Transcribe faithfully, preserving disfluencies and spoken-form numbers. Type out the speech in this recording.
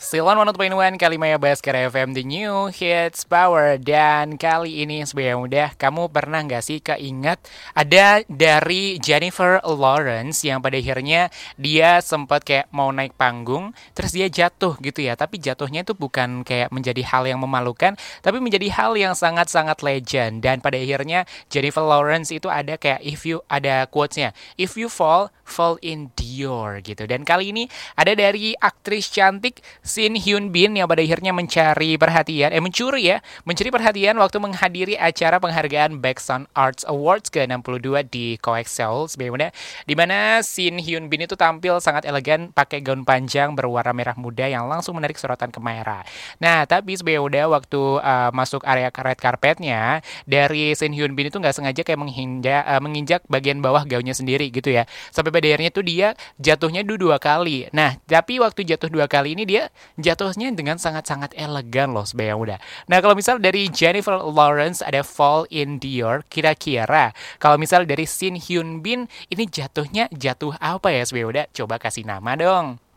Silon seratus tiga koma satu kali Maya Baskar F M The New Hits Power. Dan kali ini sebagai mudah, kamu pernah gak sih keinget ada dari Jennifer Lawrence yang pada akhirnya dia sempat kayak mau naik panggung, terus dia jatuh gitu ya. Tapi jatuhnya itu bukan kayak menjadi hal yang memalukan, tapi menjadi hal yang sangat-sangat legend. Dan pada akhirnya Jennifer Lawrence itu ada kayak if you ada quotesnya, if you fall, fall in Dior gitu. Dan kali ini ada dari aktris cantik Shin Hyun Bin yang pada akhirnya mencari perhatian, eh mencuri ya, mencuri perhatian waktu menghadiri acara penghargaan Baeksan Arts Awards ke enam puluh dua di Coex Seoul, sebagaimana di mana Shin Hyun Bin itu tampil sangat elegan pakai gaun panjang berwarna merah muda yang langsung menarik sorotan kamera. Nah, tapi sebagaimana waktu uh, masuk area red carpetnya, dari Shin Hyun Bin itu nggak sengaja kayak menginjak, uh, menginjak bagian bawah gaunnya sendiri gitu ya. Sampai pada akhirnya tuh dia jatuhnya dua kali. Nah, tapi waktu jatuh dua kali ini dia jatuhnya dengan sangat-sangat elegan loh sebenarnya udah. Nah, kalau misal dari Jennifer Lawrence ada Fall in Dior, kira-kira kalau misal dari Shin Hyun Bin ini jatuhnya jatuh apa ya sebenarnya udah? Coba kasih nama dong.